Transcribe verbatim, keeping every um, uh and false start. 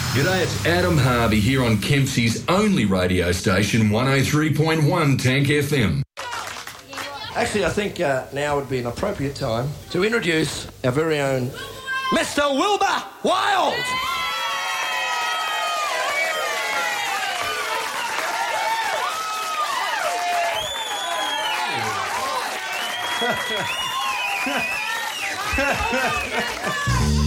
G'day, it's Adam Harvey here on Kempsey's only radio station, one oh three point one Tank F M. Actually, I think uh, now would be an appropriate time to introduce our very own Mister Wilbur Wild.